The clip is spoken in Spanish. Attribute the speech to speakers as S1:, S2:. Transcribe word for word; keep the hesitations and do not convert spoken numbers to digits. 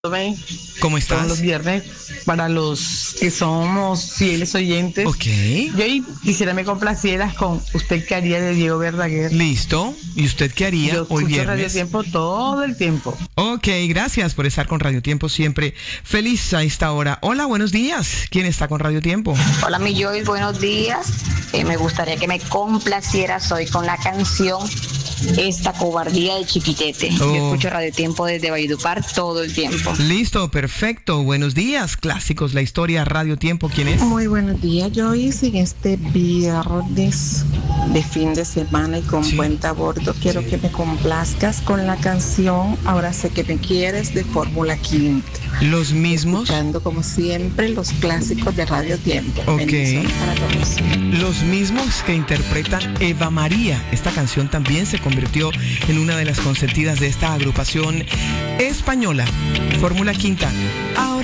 S1: ¿Cómo
S2: todos
S1: estás?
S2: los viernes para los que somos fieles oyentes.
S1: Ok.
S2: Yo hoy quisiera me complacieras con Usted qué haría de Diego Verdaguer.
S1: Listo. ¿Y usted qué haría
S2: Yo
S1: hoy
S2: escucho Radio
S1: viernes?
S2: Tiempo todo el tiempo.
S1: Ok, gracias por estar con Radio Tiempo siempre. Feliz a esta hora. Hola, buenos días. ¿Quién está con Radio Tiempo?
S3: Hola, mi Joy, buenos días. Eh, me gustaría que me complacieras hoy con la canción Esta cobardía de Chiquitete.
S1: Oh.
S3: Yo escucho Radio Tiempo desde Valledupar todo el tiempo.
S1: Listo, perfecto. Buenos días. Clásicos, la historia, Radio Tiempo. ¿Quién es?
S4: Muy buenos días, Joyce. En este viernes de fin de semana y con
S1: Sí.
S4: puente a bordo, quiero
S1: Sí.
S4: que me complazcas con la canción Ahora sé que me quieres de Fórmula Quinta.
S1: Los mismos.
S4: Escuchando como siempre los clásicos de Radio Tiempo.
S1: Ok.
S4: Bendiciones para todos.
S1: Los mismos que interpretan Eva María. Esta canción también se convirtió en una de las consentidas de esta agrupación española. Fórmula Quinta. Ahora